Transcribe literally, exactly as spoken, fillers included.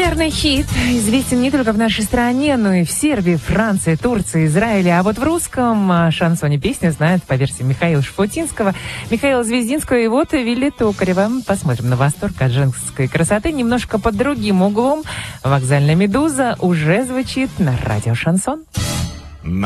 Популярный хит известен не только в нашей стране, но и в Сербии, Франции, Турции, Израиле. А вот в русском шансоне песни знают по версии Михаила Шафутинского, Михаила Звездинского и вот Вилли Токарева. Посмотрим на восторг от женской красоты немножко под другим углом. Вокзальная медуза уже звучит на радио «Шансон».